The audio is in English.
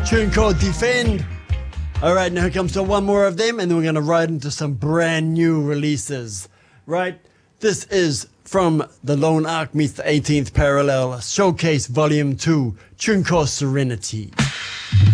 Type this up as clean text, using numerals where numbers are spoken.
tune called Defend. Alright, now here comes to one more of them, and then we're going to ride into some brand new releases. Right? This is from The Lone Ark Meets the 18th Parallel Showcase Volume 2, tune called Serenity.